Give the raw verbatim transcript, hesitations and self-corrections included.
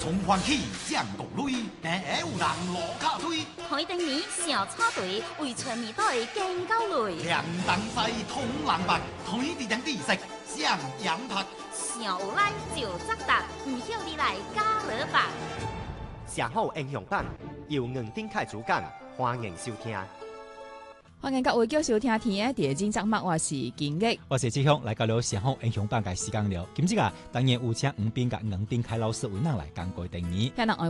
从欢喜降国内，但有人落脚推。 台灯年小草队为全面队见到累。 两东西通人白，台地人地色像羊拍。 小来就扎达，唔晓你来加热吧。 上好英雄版由黄丁凯主讲，欢迎收听。 欢迎各位继续收听天的第二集节目，我是金玉， 我是志雄，来到了上好英雄版嘅时间了。今次啊，当然有请黄斌甲黄丁凯老师为咱来讲过电影。